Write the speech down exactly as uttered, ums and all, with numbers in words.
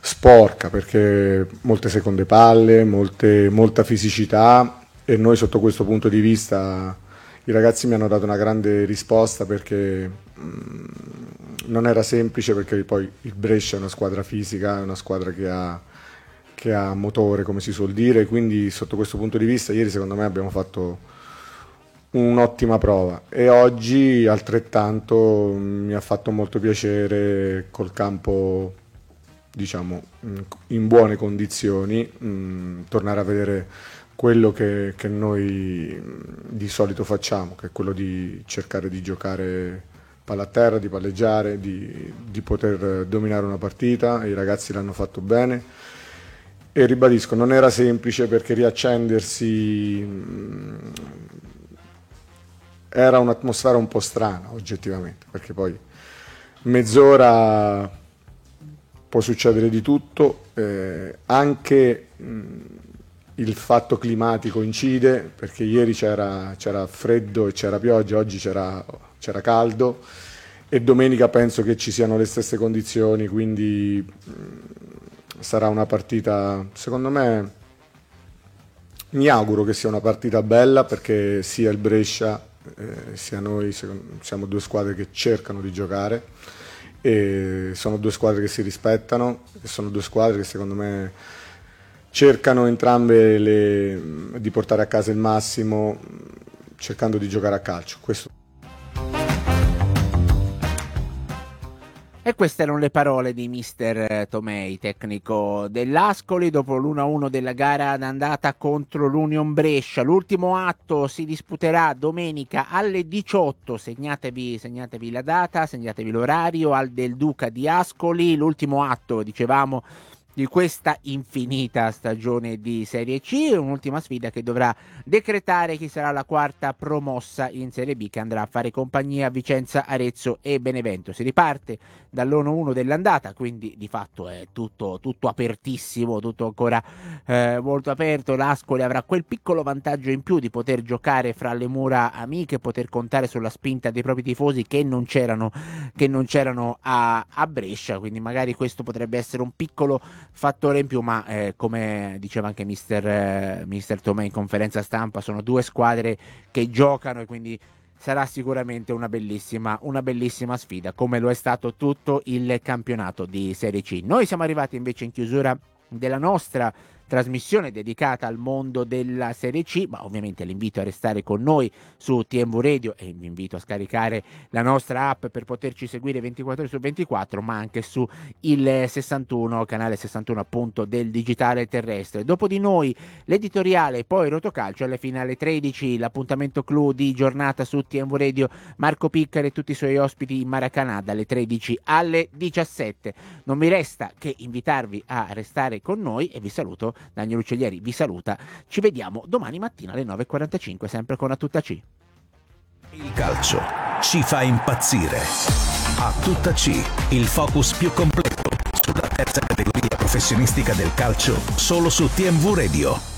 sporca, perché molte seconde palle, molte, molta fisicità, e noi sotto questo punto di vista i ragazzi mi hanno dato una grande risposta, perché mh, non era semplice, perché poi il Brescia è una squadra fisica, è una squadra che ha, che ha motore, come si suol dire, quindi sotto questo punto di vista ieri secondo me abbiamo fatto un'ottima prova, e oggi altrettanto mi ha fatto molto piacere col campo, diciamo, in buone condizioni, mh, tornare a vedere quello che, che noi di solito facciamo, che è quello di cercare di giocare palla a terra, di palleggiare, di, di poter dominare una partita. I ragazzi l'hanno fatto bene, e ribadisco, non era semplice, perché riaccendersi mh, era un'atmosfera un po' strana oggettivamente, perché poi mezz'ora può succedere di tutto, eh, anche mh, il fatto climatico incide, perché ieri c'era, c'era freddo e c'era pioggia, oggi c'era, c'era caldo, e domenica penso che ci siano le stesse condizioni, quindi mh, sarà una partita, secondo me, mi auguro che sia una partita bella, perché sia il Brescia eh, sia noi siamo due squadre che cercano di giocare, e sono due squadre che si rispettano, e sono due squadre che secondo me cercano entrambe le, di portare a casa il massimo, cercando di giocare a calcio. Questo. E queste erano le parole di mister Tomei, tecnico dell'Ascoli, dopo l'uno a uno della gara d'andata contro l'Union Brescia. L'ultimo atto si disputerà domenica alle diciotto, segnatevi, segnatevi la data, segnatevi l'orario, al Del Duca di Ascoli. L'ultimo atto, dicevamo, di questa infinita stagione di Serie C, un'ultima sfida che dovrà decretare chi sarà la quarta promossa in Serie B, che andrà a fare compagnia a Vicenza, Arezzo e Benevento. Si riparte dall'uno a uno dell'andata, quindi di fatto è tutto, tutto apertissimo, tutto ancora eh, molto aperto. L'Ascoli avrà quel piccolo vantaggio in più di poter giocare fra le mura amiche, poter contare sulla spinta dei propri tifosi che non c'erano, che non c'erano a, a Brescia, quindi magari questo potrebbe essere un piccolo fattore in più, ma eh, come diceva anche mister, eh, mister Tomei in conferenza stampa, sono due squadre che giocano, e quindi sarà sicuramente una bellissima, una bellissima sfida, come lo è stato tutto il campionato di Serie C. Noi siamo arrivati invece in chiusura della nostra trasmissione dedicata al mondo della Serie C, ma ovviamente l'invito a restare con noi su T M V Radio, e vi invito a scaricare la nostra app per poterci seguire ventiquattro ore su ventiquattro, ma anche su il sessantuno, canale sessantuno appunto del digitale terrestre. Dopo di noi l'editoriale, poi Rotocalcio, alle finale tredici, l'appuntamento clou di giornata su T M V Radio, Marco Piccari e tutti i suoi ospiti in Maracanã dalle tredici alle diciassette. Non mi resta che invitarvi a restare con noi, e vi saluto. Daniel Uccellieri vi saluta, ci vediamo domani mattina alle nove e quarantacinque, sempre con A Tutta C. Il calcio ci fa impazzire. A Tutta C, il focus più completo sulla terza categoria professionistica del calcio, solo su T M V Radio.